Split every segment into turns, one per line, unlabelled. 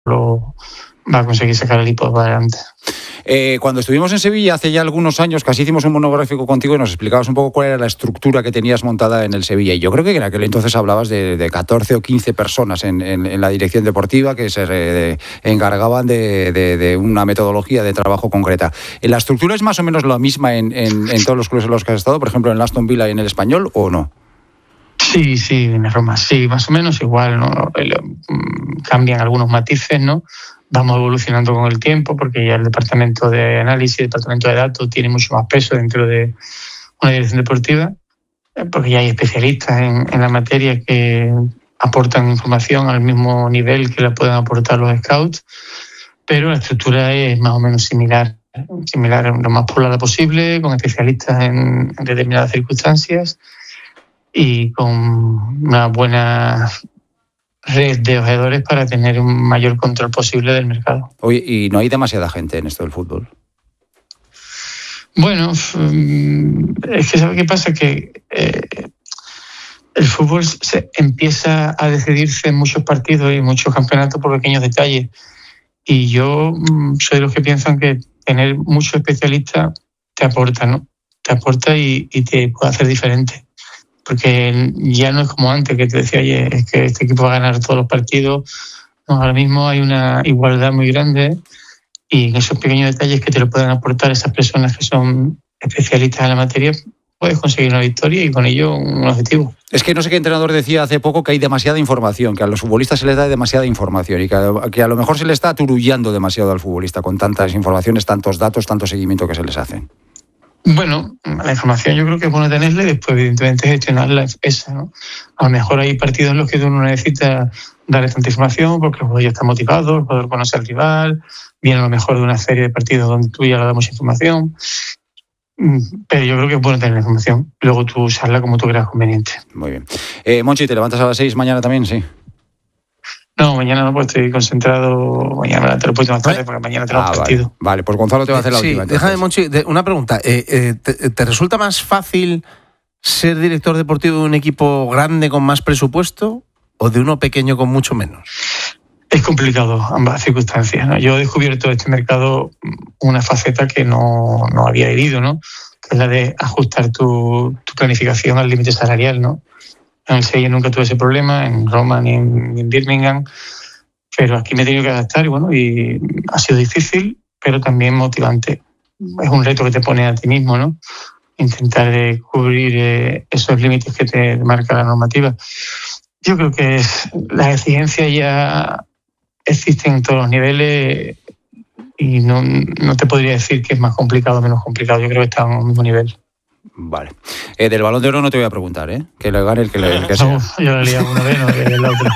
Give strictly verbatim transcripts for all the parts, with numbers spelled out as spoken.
lo va a conseguir sacar el equipo para adelante.
Eh, cuando estuvimos en Sevilla hace ya algunos años, casi hicimos un monográfico contigo y nos explicabas un poco cuál era la estructura que tenías montada en el Sevilla. Y yo creo que en aquel entonces hablabas de, de catorce o quince personas en, en, en la dirección deportiva que se de, encargaban de, de, de una metodología de trabajo concreta. ¿La estructura es más o menos la misma en, en, en todos los clubes en los que has estado, por ejemplo en el Aston Villa y en el Español, o no?
Sí, sí, en Roma, sí, más o menos igual, ¿no? Cambian algunos matices, ¿no? Vamos evolucionando con el tiempo porque ya el departamento de análisis, el departamento de datos tiene mucho más peso dentro de una dirección deportiva, porque ya hay especialistas en, en la materia que aportan información al mismo nivel que la pueden aportar los scouts, pero la estructura es más o menos similar, similar lo más poblada posible, con especialistas en, en determinadas circunstancias y con una buena red de ojeadores para tener un mayor control posible del mercado.
Oye, ¿y no hay demasiada gente en esto del fútbol?
Bueno, es que ¿sabes qué pasa? Que eh, el fútbol se empieza a decidirse en muchos partidos y muchos campeonatos por pequeños detalles. Y yo soy de los que piensan que tener muchos especialistas te aporta, ¿no? Te aporta y, y te puede hacer diferente. Porque ya no es como antes, que te decía, oye, es que este equipo va a ganar todos los partidos. No, ahora mismo hay una igualdad muy grande y en esos pequeños detalles que te lo pueden aportar esas personas que son especialistas en la materia, puedes conseguir una victoria y con ello un objetivo.
Es que no sé qué entrenador decía hace poco que hay demasiada información, que a los futbolistas se les da demasiada información y que a, que a lo mejor se le está aturullando demasiado al futbolista con tantas informaciones, tantos datos, tanto seguimiento que se les hacen.
Bueno, la información yo creo que es bueno tenerla y después evidentemente gestionarla esa, ¿no? A lo mejor hay partidos en los que uno necesita darle tanta información porque el jugador ya está motivado, el jugador conoce al rival, viene a lo mejor de una serie de partidos donde tú ya le das mucha información, pero yo creo que es bueno tener la información, luego tú usarla como tú creas conveniente.
Muy bien. Eh, Monchi, ¿te levantas a las seis mañana también? Sí.
No, mañana no, pues estoy concentrado. Mañana me levantaré un poquito más tarde porque mañana tenemos ah, partido.
Vale. vale, pues Gonzalo te va a hacer la
sí,
última.
Entonces. Déjame, Monchi, una pregunta. Eh, eh, te, ¿Te resulta más fácil ser director deportivo de un equipo grande con más presupuesto o de uno pequeño con mucho menos?
Es complicado ambas circunstancias, ¿no? Yo he descubierto en este mercado una faceta que no, no había vivido, ¿no? Que es la de ajustar tu, tu planificación al límite salarial, ¿no? En el Sevilla nunca tuve ese problema, en Roma ni en, ni en Birmingham, pero aquí me he tenido que adaptar y bueno, y ha sido difícil, pero también motivante. Es un reto que te pone a ti mismo, ¿no? Intentar eh, cubrir eh, esos límites que te marca la normativa. Yo creo que es, las exigencias ya existen en todos los niveles y no, no te podría decir que es más complicado o menos complicado. Yo creo que están al mismo nivel.
Vale. Eh, del Balón de Oro no te voy a preguntar, ¿eh? Que le gane el que, le, el que sea.
No, yo le lié una vez, no, que la otra.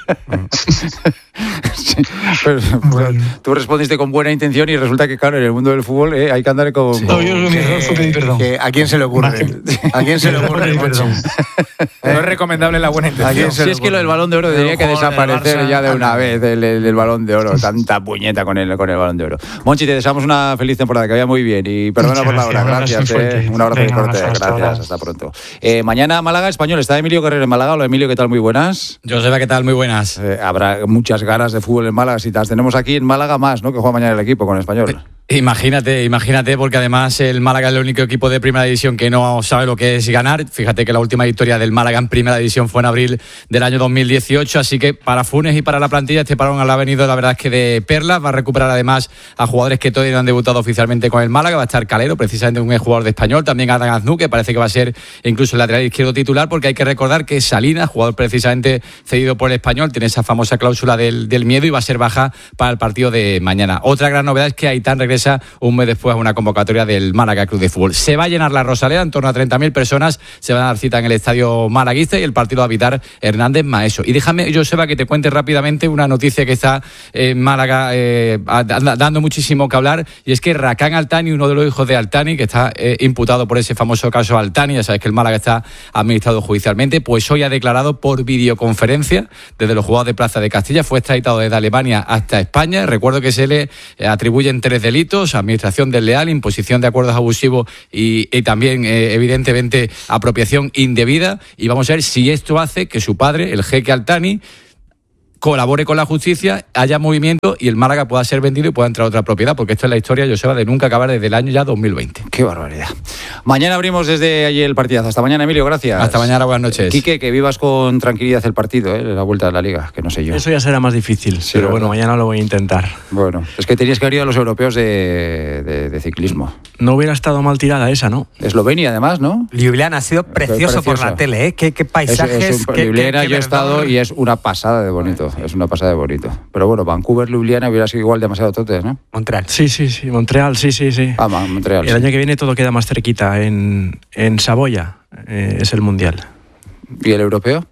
Sí, pero, bueno. Tú respondiste con buena intención y resulta que, claro, en el mundo del fútbol eh, hay que andar con...
Sí. No, yo lo que me fue pedir perdón.
Que, ¿A quién se le ocurre? ¿A quién se le ocurre?
Perdón. No es recomendable la buena intención.
Si es que lo del Balón de Oro debería que desaparecer ya de una vez, el, el, el Balón de Oro. Tanta puñeta con el, con el Balón de Oro. Monchi, te deseamos una feliz temporada, que vaya muy bien. Y perdona por la hora. Gracias. Eh. Un abrazo muy fuerte. Gracias. Hasta pronto. Eh, mañana Málaga Español. Está Emilio Guerrero en Málaga. Hola, Emilio, ¿qué tal? Muy buenas.
Joseba, ¿qué tal? Muy buenas.
Eh, habrá muchas ganas de fútbol en Málaga. Si las tenemos aquí en Málaga más, ¿no? Que juega mañana el equipo con Español.
Imagínate, imagínate, porque además el Málaga es el único equipo de Primera División que no sabe lo que es ganar. Fíjate que la última victoria del Málaga en Primera División fue en abril del año dos mil dieciocho, así que para Funes y para la plantilla este parón ha venido, la verdad es que de perlas. Va a recuperar además a jugadores que todavía no han debutado oficialmente con el Málaga. Va a estar Calero, precisamente un jugador de Español, también Adán Aznu, que parece que va a ser incluso el lateral izquierdo titular, porque hay que recordar que Salinas, jugador precisamente cedido por el Español, tiene esa famosa cláusula del, del miedo y va a ser baja para el partido de mañana. Otra gran novedad es que Aitán regresa un mes después a una convocatoria del Málaga Club de Fútbol. Se va a llenar la Rosaleda, en torno a treinta mil personas se van a dar cita en el estadio malaguista y el partido a Vitar Hernández Maeso. Y déjame, Joseba, que te cuente rápidamente una noticia que está en Málaga eh, dando muchísimo que hablar, y es que Rakán Altani, uno de los hijos de Altani, que está eh, imputado por ese famoso caso Altani, ya sabes que el Málaga está administrado judicialmente, pues hoy ha declarado por videoconferencia desde los juzgados de Plaza de Castilla. Fue extraditado desde Alemania hasta España. Recuerdo que se le atribuyen tres delitos: administración desleal, imposición de acuerdos abusivos y, y también, eh, evidentemente, apropiación indebida. Y vamos a ver si esto hace que su padre, el jeque Altani, colabore con la justicia, haya movimiento y el Málaga pueda ser vendido y pueda entrar a otra propiedad, porque esto es la historia, Joseba, de nunca acabar desde el año ya dos mil veinte.
Qué barbaridad. Mañana abrimos desde allí el partidazo. Hasta mañana, Emilio, gracias.
Hasta mañana, buenas noches.
Quique, que vivas con tranquilidad el partido, ¿eh? La vuelta de la Liga, que no sé yo.
Eso ya será más difícil,
Sí,
pero
¿verdad?
bueno, mañana lo voy a intentar.
Bueno, es que tenías que haber ido a los europeos de, de, de ciclismo.
No hubiera estado mal tirada esa, ¿no?
Eslovenia, además, ¿no?
Ljubljana ha sido precioso,
precioso.
por la tele, ¿eh? Qué, qué paisajes.
Es, es un,
qué,
Ljubljana
qué- qué
yo he estado
verdor.
y es una pasada de bonito. Es una pasada de bonito. Pero bueno, Vancouver, Ljubljana hubiera sido igual demasiado totes, ¿no?
Montreal.
Sí, sí, sí, Montreal, sí, sí, sí.
Ah, Ma- Montreal.
El
sí.
año que viene todo queda más cerquita, en, en Saboya, eh, es el Mundial.
¿Y el europeo?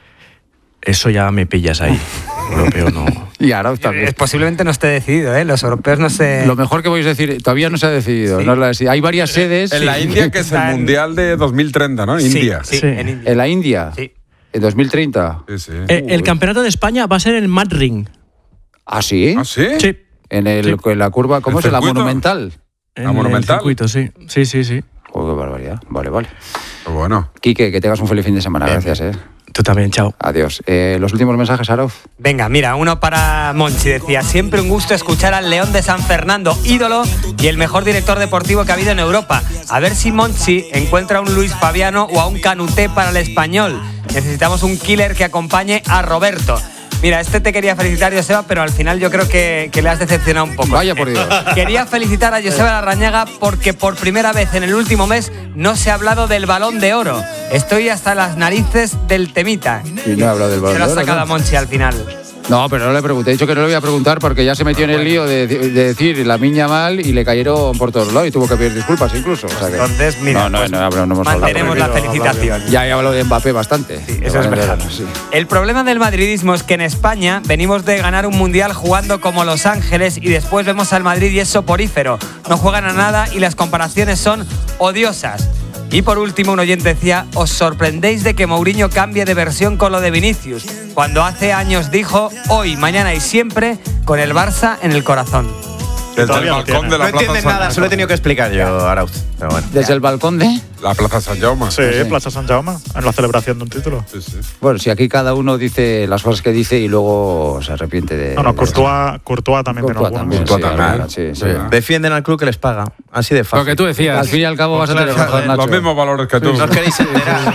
Eso ya me pillas ahí. Europeo no.
Y Arauz también.
Eh, Posiblemente no esté decidido, ¿eh? Los europeos no se.
Lo mejor que podéis decir, todavía no se ha decidido.
Sí.
No la- hay varias sedes.
En la
Sí.
India, que es el
Está en-
Mundial de dos mil treinta, ¿no?
Sí,
India.
Sí,
Sí.
en India.
En la India.
Sí.
En dos mil treinta.
Sí, sí.
Eh, el
Uy.
campeonato de España va a ser en Madrid.
¿Ah, sí?
¿Ah, sí?
Sí.
En, el,
Sí.
en la curva, ¿cómo
¿El
es? La
circuito?
Monumental.
En
¿La Monumental?
el circuito, sí. Sí, sí, sí.
Joder, qué barbaridad. Vale, vale.
Pues bueno.
Quique, que tengas un feliz fin de semana. Gracias, eh.
Tú también, chao.
Adiós. Eh, los últimos mensajes, Arauz.
Venga, mira, uno para Monchi. Decía, siempre un gusto escuchar al León de San Fernando, ídolo y el mejor director deportivo que ha habido en Europa. A ver si Monchi encuentra a un Luis Fabiano o a un Canuté para el Español. Necesitamos un killer que acompañe a Roberto. Mira, este te quería felicitar, Joseba, pero al final yo creo que, que le has decepcionado un poco.
Vaya por Dios.
Quería felicitar a Joseba Larrañaga porque por primera vez en el último mes no se ha hablado del Balón de Oro. Estoy hasta las narices del temita.
Y no he hablado del Balón
Se lo ha
de Oro,
sacado
¿no?
a Monchi al final.
No, pero no le pregunté. He dicho que no le voy a preguntar porque ya se metió en el lío de, de decir la miña mal y le cayeron por todos lados y tuvo que pedir disculpas incluso. O sea que-
Entonces, mira,
no, no,
pues,
no, no, no hemos hablado.
mantenemos la felicitación.
Ya he hablado de Mbappé bastante.
Sí, eso es verdad.
Sí.
El problema del madridismo es que en España venimos de ganar un mundial jugando como Los Ángeles y después vemos al Madrid y es soporífero. No juegan a nada y las comparaciones son odiosas. Y por último, un oyente decía, os sorprendéis de que Mourinho cambie de versión con lo de Vinicius, cuando hace años dijo, hoy, mañana y siempre, con el Barça en el corazón.
Desde el balcón de la
No
Plaza
entiendes
San
nada, solo he tenido que explicar yo, Arauz. Pero bueno.
Desde el balcón de...
La Plaza San Jaume.
Sí, Plaza San Jaume, en la celebración de un título.
Sí, sí.
Bueno, si aquí cada uno dice las cosas que dice y luego se arrepiente de...
No, no,
de-
Courtois, Courtois también tiene
Courtois
algunos.
también,
Courtois
sí,
también.
verdad, sí, sí.
Sí.
Defienden al club que les paga. Así de
Lo
fácil.
que tú decías.
Al fin y al cabo vas a tener razón, Nacho.
Los mismos valores que tú.
No os queréis enterar.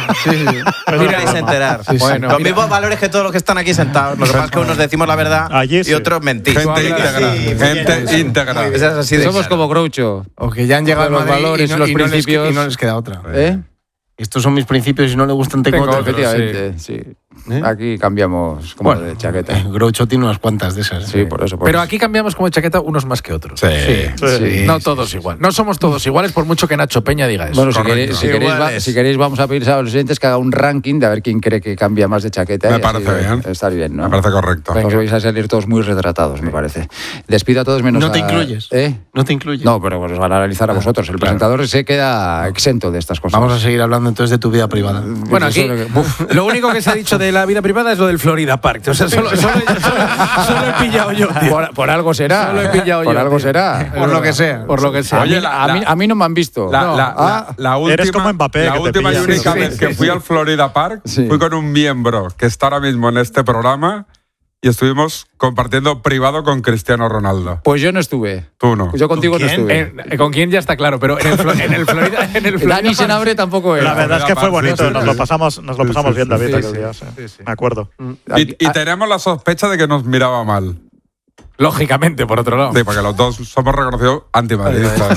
No os queréis enterar.
Bueno,
los
mira.
mismos valores que todos los que están aquí sentados. Lo que pasa es que unos decimos la verdad
Allí
y
sí.
otros mentís.
Gente
Sí,
íntegra.
sí,
Gente íntegra.
Esa es así de
Somos
claro.
como Groucho.
O que ya han llegado
Los
al Madrid
valores
y no,
y los
y no les-
principios.
y no les queda otra.
¿Eh?
Estos son mis principios y no le gustan tengo
Tengo
otros.
otros.
Efectivamente, sí.
¿Eh?
Aquí cambiamos como de chaqueta.
Eh, Groucho tiene unas cuantas de esas.
Sí, por eso. Por
Pero
eso.
aquí cambiamos como chaqueta unos más que otros.
Sí.
Sí.
No todos igual. No somos todos iguales por mucho que Nacho Peña diga eso.
Bueno, si
Correcto.
queréis, si, queréis, va-
Iguales.
si queréis, vamos a pedir a los oyentes que haga un ranking de a ver quién cree que cambia más de chaqueta.
Me
y así
parece
de-
bien.
Está bien, ¿no?
Me parece correcto.
Os vais a salir todos muy retratados, me parece. Despido a todos menos
No te
a-
incluyes.
¿Eh?
No te incluyes.
No, pero os van a analizar a vosotros. El presentador se queda exento de estas cosas.
Vamos a seguir hablando entonces de tu vida privada.
Bueno, aquí lo único que se ha dicho de la vida privada es lo del Florida Park. O sea, solo, solo- solo- solo he pillado yo, tío.
Por, por algo será.
Solo he pillado
por
yo,
algo
tío.
será.
Por lo que sea.
Por lo que sea.
A,
Oye,
mí,
la-
a, mí,
la-
a mí no me han visto.
La,
No.
la-
Ah,
la- la última,
Eres como Mbappé,
la
que te
última y
pillas.
única
Sí,
vez
sí,
que
sí.
fui al Florida Park
Sí.
fui con un miembro que está ahora mismo en este programa y estuvimos compartiendo privado con Cristiano Ronaldo.
Pues yo no estuve.
Tú no.
Yo contigo no estuve.
En- ¿Con quién ya está claro? Pero en el, Flo- en el Florida. En el Florida
Dani
Park-
Senabre tampoco era.
La verdad es que fue
Florida Park,
bonito,
sí,
nos
sí,
lo
sí.
pasamos, nos lo
Sí,
pasamos
sí,
bien,
sí,
David,
sí,
aquel
sí.
día, sí.
Sí, sí.
Me acuerdo.
Y, y tenemos la sospecha de que nos miraba mal.
Lógicamente, por otro lado.
Sí, porque los dos somos reconocidos antimadridistas.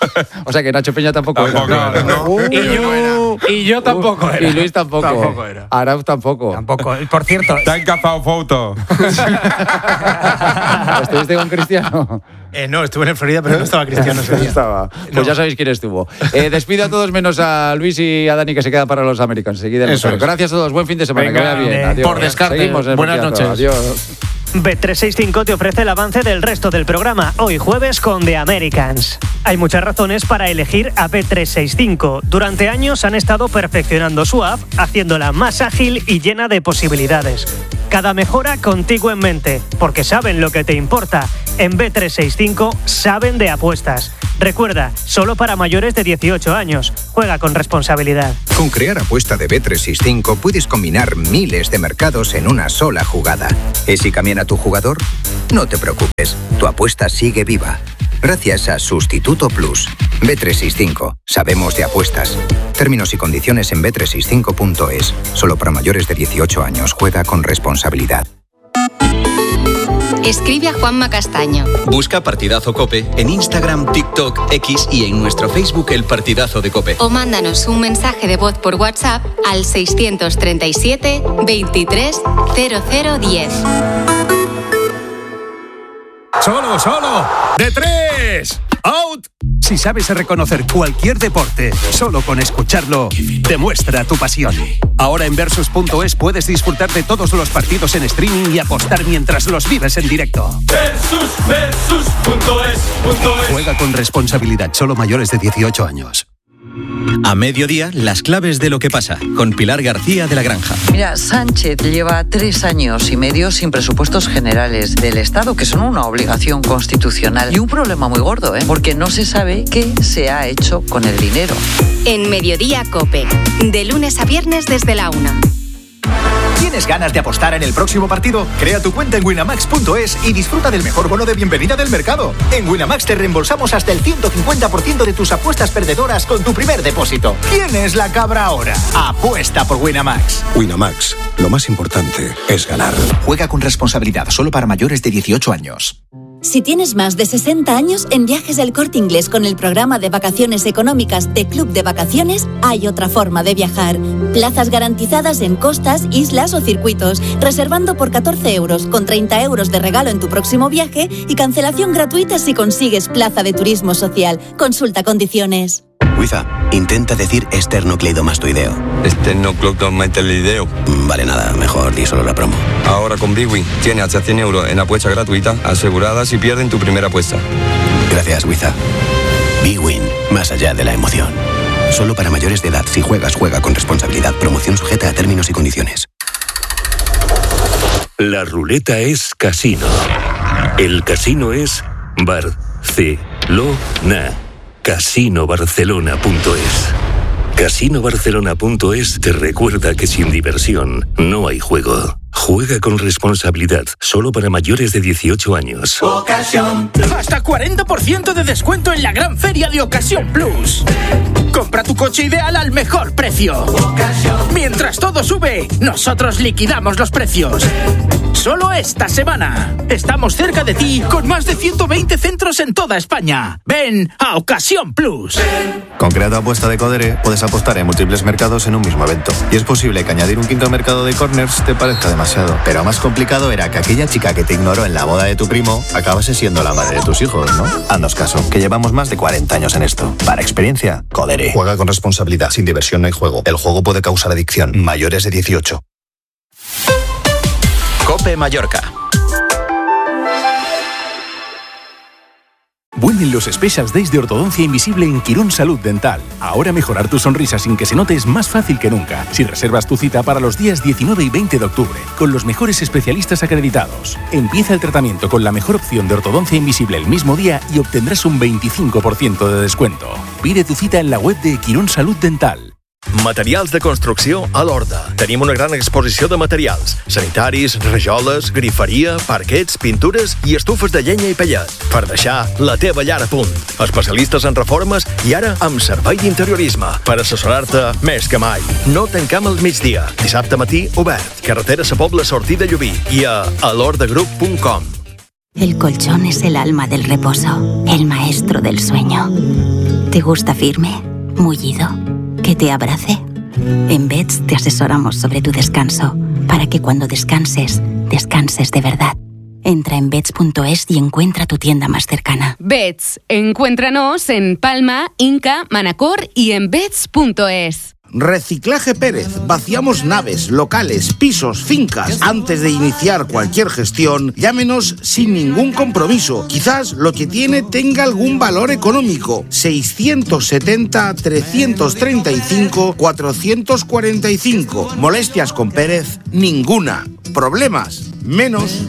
O sea que Nacho Peña tampoco,
Tampoco
era.
era, ¿no?
Uh,
Y yo, y yo tampoco era.
Y Luis tampoco.
Tampoco era.
Arauz tampoco.
Tampoco. Por cierto,
Te han cazado foto.
¿Estuviste con Cristiano?
Eh, no, estuve en el Florida, pero no estaba Cristiano ese día.
Estaba. Pues ya sabéis quién estuvo. Eh, despido a todos menos a Luis y a Dani que se quedan para los Americans. Seguid el
Eso
motor.
es.
Gracias a todos. Buen fin de semana.
Venga,
que vaya bien.
eh,
Adiós.
por descarte.
Seguimos en el
Buenas
Partidazo.
noches.
Adiós.
Bet trescientos sesenta y cinco te ofrece el avance del resto del programa, hoy jueves con The Americans. Hay muchas razones para elegir a Bet trescientos sesenta y cinco. Durante años han estado perfeccionando su app, haciéndola más ágil y llena de posibilidades. Cada mejora contigo en mente, porque saben lo que te importa En B trescientos sesenta y cinco saben de apuestas. Recuerda, solo para mayores de dieciocho años. Juega con responsabilidad.
Con Crear Apuesta de B trescientos sesenta y cinco puedes combinar miles de mercados en una sola jugada. ¿Y si cambian a tu jugador? No te preocupes, tu apuesta sigue viva. Gracias a Sustituto Plus. B trescientos sesenta y cinco. Sabemos de apuestas. Términos y condiciones en B trescientos sesenta y cinco punto es. Solo para mayores de dieciocho años. Juega con responsabilidad.
Escribe a Juanma Castaño.
Busca Partidazo COPE en Instagram, TikTok, X y en nuestro Facebook El Partidazo de COPE.
O mándanos un mensaje de voz por WhatsApp al seiscientos treinta y siete, veintitrés, cero cero diez.
¡Solo, solo! ¡De tres! ¡Out! Si sabes reconocer cualquier deporte, solo con escucharlo, demuestra tu pasión. Ahora en Versus punto es puedes disfrutar de todos los partidos en streaming y apostar mientras los vives en directo.
Versus, Versus punto es, punto es.
Juega con responsabilidad, solo mayores de dieciocho años.
A mediodía, las claves de lo que pasa, con Pilar García de la Granja.
Mira, Sánchez lleva tres años y medio sin presupuestos generales del Estado, que son una obligación constitucional. Y un problema muy gordo, ¿eh? Porque no se sabe qué se ha hecho con el dinero.
En Mediodía COPE, de lunes a viernes desde la una.
¿Tienes ganas de apostar en el próximo partido? Crea tu cuenta en winamax punto es y disfruta del mejor bono de bienvenida del mercado. En Winamax te reembolsamos hasta el ciento cincuenta por ciento de tus apuestas perdedoras con tu primer depósito. ¿Quién es la cabra ahora? Apuesta por Winamax.
Winamax, lo más importante es ganar.
Juega con responsabilidad, solo para mayores de dieciocho años.
Si tienes más de sesenta años, en Viajes del Corte Inglés con el programa de vacaciones económicas de Club de Vacaciones hay otra forma de viajar. Plazas garantizadas en costas, islas o circuitos, reservando por catorce euros, con treinta euros de regalo en tu próximo viaje y cancelación gratuita si consigues plaza de turismo social. Consulta condiciones.
Wiza, intenta decir esternocleidomastoideo.
Esternocleidomastoideo.
Vale, nada, mejor di solo la promo.
Ahora con Bwin tiene hasta cien euros en apuesta gratuita asegurada si pierden tu primera apuesta.
Gracias, Wiza. Bwin, más allá de la emoción. Solo para mayores de edad. Si juegas, juega con responsabilidad. Promoción sujeta a términos y condiciones.
La ruleta es casino. El casino es Barcelona. casino barcelona punto es. casino barcelona punto es te recuerda que sin diversión no hay juego. Juega con responsabilidad, solo para mayores de dieciocho años.
Ocasión. Hasta cuarenta por ciento de descuento en la gran feria de Ocasión Plus. Compra tu coche ideal al mejor precio. Ocasión. Mientras todo sube, nosotros liquidamos los precios. Solo esta semana. Estamos cerca de ti con más de ciento veinte centros en toda España. Ven a Ocasión Plus.
Con Crea tu Apuesta de Codere puedes apostar en múltiples mercados en un mismo evento. Y es posible que añadir un quinto mercado de corners te parezca demasiado. Pero más complicado era que aquella chica que te ignoró en la boda de tu primo acabase siendo la madre de tus hijos, ¿no? Haznos caso, que llevamos más de cuarenta años en esto. Para experiencia, Codere.
Juega con responsabilidad. Sin diversión no hay juego. El juego puede causar adicción. Mayores de dieciocho.
COPE Mallorca.
Vuelven los Special Days de Ortodoncia Invisible en Quirón Salud Dental. Ahora mejorar tu sonrisa sin que se note es más fácil que nunca. Si reservas tu cita para los días diecinueve y veinte de octubre, con los mejores especialistas acreditados. Empieza el tratamiento con la mejor opción de ortodoncia invisible el mismo día y obtendrás un veinticinco por ciento de descuento. Pide tu cita en la web de Quirón Salud Dental.
Materials de construcció a l'Horta. Tenim una gran exposició de materials. Sanitaris, rajoles, griferia, parquets, pintures i estufes de llenya i pellet. Per deixar la teva llar a punt. Especialistes en reformes i ara amb servei d'interiorisme. Per assessorar-te més que mai. No tancam al migdia. Dissabte matí obert. Carretera Sa Pobla, sortida Llubí. I a alordagroup punt com.
El colchón es el alma del reposo, el maestro del sueño. ¿Te gusta firme, mullido? ¿Que te abrace? En Beds te asesoramos sobre tu descanso, para que cuando descanses, descanses de verdad. Entra en beds punto es y encuentra tu tienda más cercana.
Beds, encuéntranos en Palma, Inca, Manacor y en beds punto es.
Reciclaje Pérez. Vaciamos naves, locales, pisos, fincas. Antes de iniciar cualquier gestión, llámenos sin ningún compromiso. Quizás lo que tiene tenga algún valor económico. seiscientos setenta, trescientos treinta y cinco, cuatrocientos cuarenta y cinco. Molestias con Pérez, ninguna. Problemas, menos.